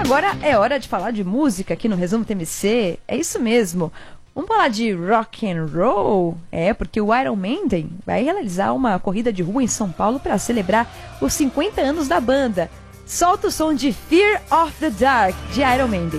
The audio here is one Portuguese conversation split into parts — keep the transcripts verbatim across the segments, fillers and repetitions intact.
Agora é hora de falar de música aqui no Resumo T M C. É isso mesmo. Vamos falar de rock and roll? É, porque o Iron Maiden vai realizar uma corrida de rua em São Paulo para celebrar os cinquenta anos da banda. Solta o som de Fear of the Dark, de Iron Maiden.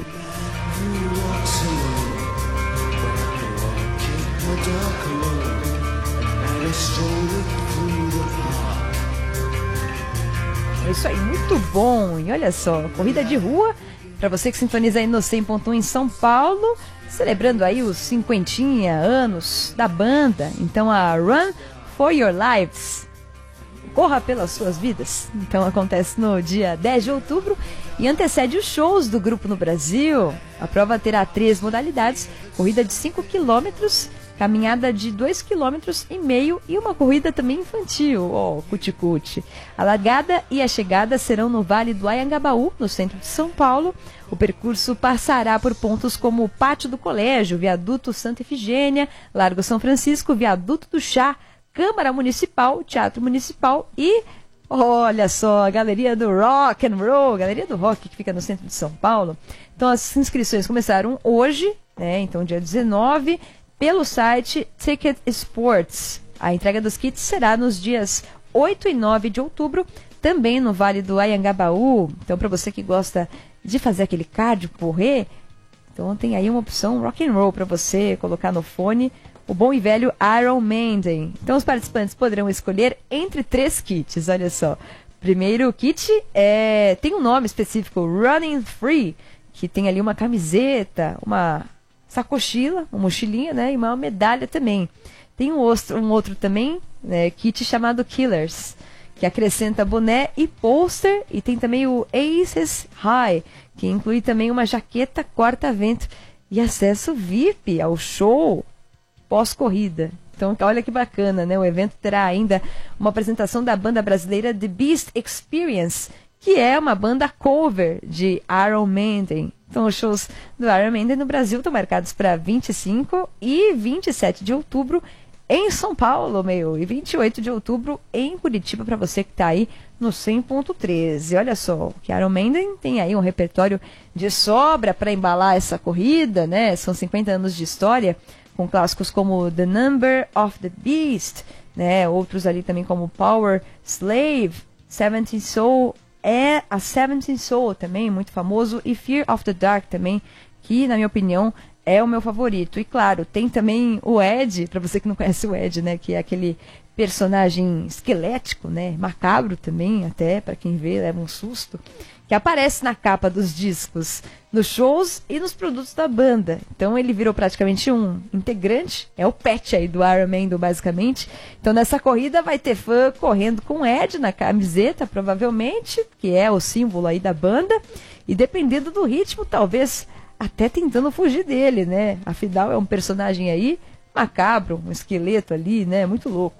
É isso aí, muito bom. E olha só, corrida de rua, para você que sintoniza aí no cem ponto um em São Paulo, celebrando aí os cinquentinha anos da banda. Então a Run for Your Lives, corra pelas suas vidas. Então acontece no dia dez de outubro e antecede os shows do grupo no Brasil. A prova terá três modalidades: corrida de cinco quilômetros, caminhada de dois quilômetros e meio e uma corrida também infantil, ó, oh, cuti-cuti. A largada e a chegada serão no Vale do Anhangabaú, no centro de São Paulo. O percurso passará por pontos como o Pátio do Colégio, Viaduto Santa Efigênia, Largo São Francisco, Viaduto do Chá, Câmara Municipal, Teatro Municipal e, olha só, a Galeria do Rock and Roll, Galeria do Rock, que fica no centro de São Paulo. Então as inscrições começaram hoje, né, então dia dezenove, pelo site Ticket Sports. A entrega dos kits será nos dias oito e nove de outubro, também no Vale do Anhangabaú. Então, para você que gosta de fazer aquele cardio, correr, então tem aí uma opção rock and roll para você colocar no fone o bom e velho Iron Maiden. Então, os participantes poderão escolher entre três kits, olha só. Primeiro kit é, tem um nome específico, Running Free, que tem ali uma camiseta, uma sacochila, uma mochilinha, né, e uma medalha também. Tem um outro, um outro também, né, kit chamado Killers, que acrescenta boné e pôster, e tem também o Aces High, que inclui também uma jaqueta corta-vento e acesso V I P ao show pós-corrida. Então, olha que bacana, né? O evento terá ainda uma apresentação da banda brasileira The Beast Experience, que é uma banda cover de Iron Maiden. Então, os shows do Iron Maiden no Brasil estão marcados para vinte e cinco e vinte e sete de outubro em São Paulo, meu, e vinte e oito de outubro em Curitiba, para você que está aí no cem ponto treze. Olha só, que Iron Maiden tem aí um repertório de sobra para embalar essa corrida, né? São cinquenta anos de história, com clássicos como The Number of the Beast, né? Outros ali também como Power Slave, Seventeen Soul, é a Seventeen Soul também, muito famoso, e Fear of the Dark também, que na minha opinião é o meu favorito. E claro, tem também o Ed, para você que não conhece o Ed, né, que é aquele personagem esquelético, né, macabro também, até para quem vê leva um susto, que aparece na capa dos discos, nos shows e nos produtos da banda. Então ele virou praticamente um integrante, é o pet aí do Iron Maiden, basicamente. Então nessa corrida vai ter fã correndo com Ed na camiseta, provavelmente, que é o símbolo aí da banda, e dependendo do ritmo, talvez até tentando fugir dele, né? Afinal é um personagem aí macabro, um esqueleto ali, né? Muito louco.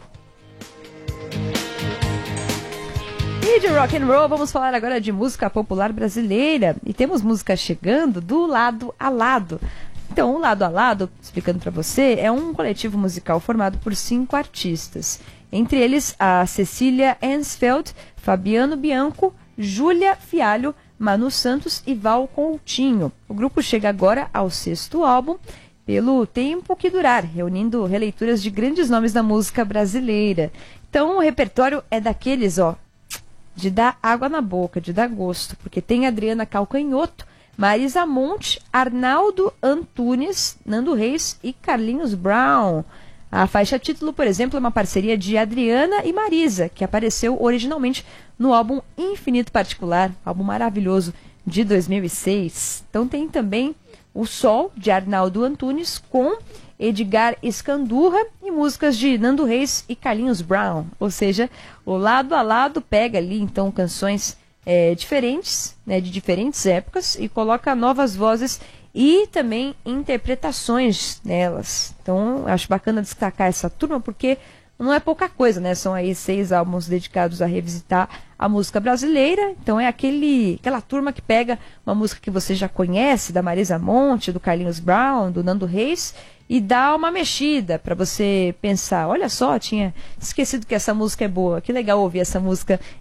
E de rock and roll, vamos falar agora de música popular brasileira. E temos música chegando do Lado a Lado. Então, o Lado a Lado, explicando para você, é um coletivo musical formado por cinco artistas. Entre eles, a Cecília Ensfeld, Fabiano Bianco, Júlia Fialho, Manu Santos e Val Coutinho. O grupo chega agora ao sexto álbum, Pelo Tempo que Durar, reunindo releituras de grandes nomes da música brasileira. Então, o repertório é daqueles, ó, de dar água na boca, de dar gosto, porque tem Adriana Calcanhoto, Marisa Monte, Arnaldo Antunes, Nando Reis e Carlinhos Brown. A faixa título, por exemplo, é uma parceria de Adriana e Marisa, que apareceu originalmente no álbum Infinito Particular, álbum maravilhoso de dois mil e seis. Então tem também O Sol, de Arnaldo Antunes, com Edgar Escandurra e músicas de Nando Reis e Carlinhos Brown. Ou seja, o Lado a Lado pega ali, então, canções é, diferentes, né, de diferentes épocas, e coloca novas vozes e também interpretações nelas. Então, eu acho bacana destacar essa turma, porque não é pouca coisa, né? São aí seis álbuns dedicados a revisitar a música brasileira. Então é aquele, aquela turma que pega uma música que você já conhece, da Marisa Monte, do Carlinhos Brown, do Nando Reis, e dá uma mexida para você pensar, olha só, tinha esquecido que essa música é boa, que legal ouvir essa música